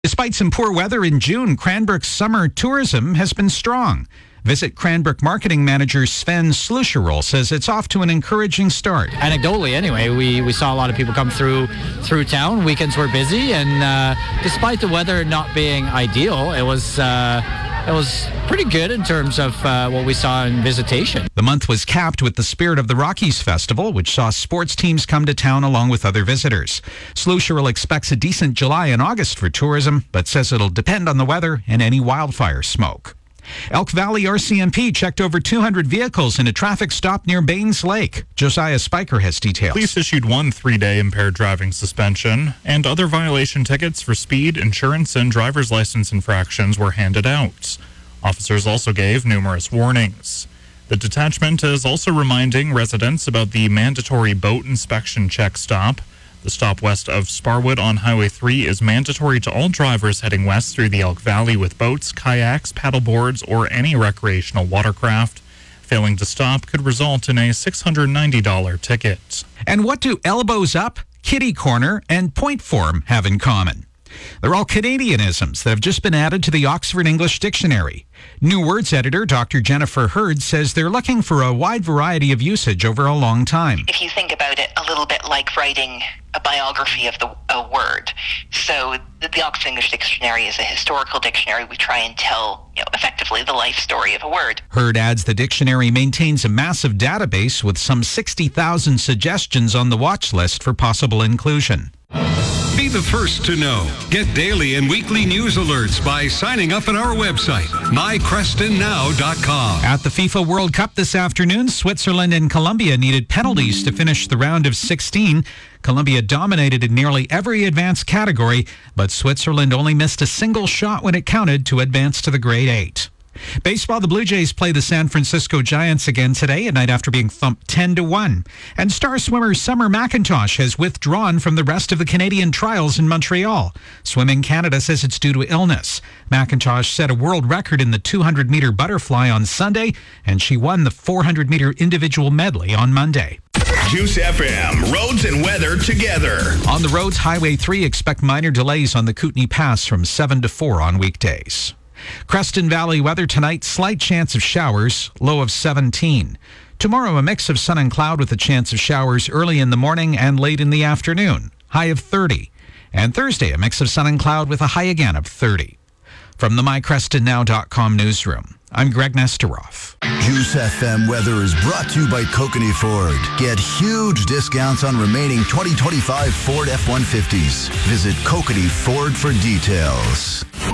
Despite some poor weather in June, Cranbrook's summer tourism has been strong. Visit Cranbrook marketing manager Sven Slusherol says it's off to an encouraging start. Anecdotally, anyway, we saw a lot of people come through town. Weekends were busy, and despite the weather not being ideal, it was pretty good in terms of what we saw in visitation. The month was capped with the Spirit of the Rockies Festival, which saw sports teams come to town along with other visitors. Slusherol expects a decent July and August for tourism, but says it'll depend on the weather and any wildfire smoke. Elk Valley RCMP checked over 200 vehicles in a traffic stop near Baines Lake. Josiah Spiker has details. Police issued one 3-day impaired driving suspension, and other violation tickets for speed, insurance, and driver's license infractions were handed out. Officers also gave numerous warnings. The detachment is also reminding residents about the mandatory boat inspection check stop. The stop west of Sparwood on Highway 3 is mandatory to all drivers heading west through the Elk Valley with boats, kayaks, paddleboards, or any recreational watercraft. Failing to stop could result in a $690 ticket. And what do elbows up, kitty corner, and point form have in common? They're all Canadianisms that have just been added to the Oxford English Dictionary. New Words editor Dr. Jennifer Hurd says they're looking for a wide variety of usage over a long time. If you think about it, a little bit like writing a biography of a word. So the Oxford English Dictionary is a historical dictionary. We try and tell, effectively the life story of a word. Hurd adds the dictionary maintains a massive database with some 60,000 suggestions on the watch list for possible inclusion. Be the first to know. Get daily and weekly news alerts by signing up at our website, mycrestonnow.com. At the FIFA World Cup this afternoon, Switzerland and Colombia needed penalties to finish the round of 16. Colombia dominated in nearly every advanced category, but Switzerland only missed a single shot when it counted to advance to the Grade 8. Baseball, the Blue Jays play the San Francisco Giants again today, a night after being thumped 10-1. And star swimmer Summer McIntosh has withdrawn from the rest of the Canadian trials in Montreal. Swimming Canada says it's due to illness. McIntosh set a world record in the 200-meter butterfly on Sunday, and she won the 400-meter individual medley on Monday. Juice FM, roads and weather together. On the roads, Highway 3, expect minor delays on the Kootenay Pass from 7 to 4 on weekdays. Creston Valley weather tonight, slight chance of showers, low of 17. Tomorrow, a mix of sun and cloud with a chance of showers early in the morning and late in the afternoon, high of 30. And Thursday, a mix of sun and cloud with a high again of 30. From the mycrestonnow.com newsroom, I'm Greg Nesteroff. Juice FM weather is brought to you by Kokanee Ford. Get huge discounts on remaining 2025 Ford F-150s. Visit Kokanee Ford for details.